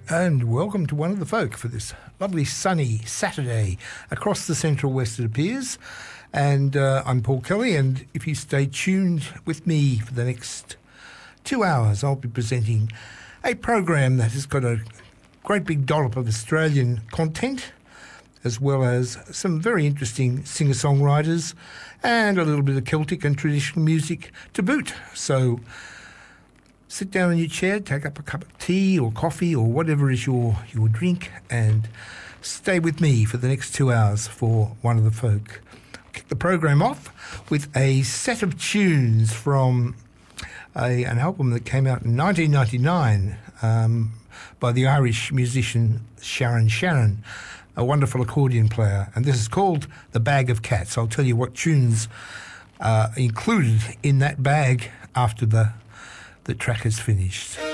And welcome to One of the Folk for this lovely sunny Saturday across the central west, it appears. And I'm Paul Kelly, and if you stay tuned with me for the next 2 hours, I'll be presenting a program that has got a great big dollop of Australian content, as well as some very interesting singer-songwriters and a little bit of Celtic and traditional music to boot. So sit down in your chair, take up a cup of tea or coffee or whatever is your drink, and stay with me for the next 2 hours for One of the Folk. I'll kick the program off with a set of tunes from an album that came out in 1999 by the Irish musician Sharon Shannon, a wonderful accordion player. And this is called The Bag of Cats. I'll tell you what tunes are included in that bag after the track is finished.